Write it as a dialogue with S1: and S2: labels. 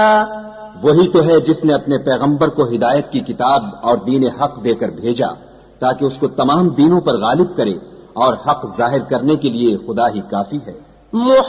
S1: वही तो है जिसने अपने पैगंबर को हिदायत की किताब और दीन हक देकर भेजा ताकि उसको तमाम दीनों पर गालिब करे और हक जाहिर करने के लिए खुदा ही काफी है।